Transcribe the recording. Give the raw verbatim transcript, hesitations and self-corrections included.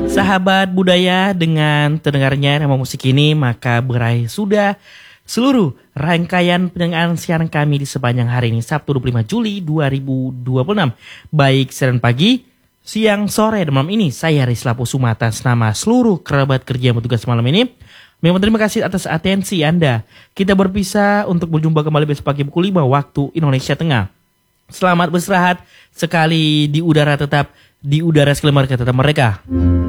Sahabat budaya, dengan terdengarnya nama musik ini maka berakhir sudah seluruh rangkaian pendengaran siaran kami di sepanjang hari ini Sabtu dua puluh lima Juli dua ribu dua puluh enam. Baik siaran pagi, siang, sore, dan malam ini saya Rizla Pusuma atas nama seluruh kerabat kerja yang bertugas malam ini. Memang terima kasih atas atensi Anda. Kita berpisah untuk berjumpa kembali besok pagi pukul lima waktu Indonesia Tengah. Selamat beristirahat sekali di udara, tetap di udara sekali mereka tetap mereka.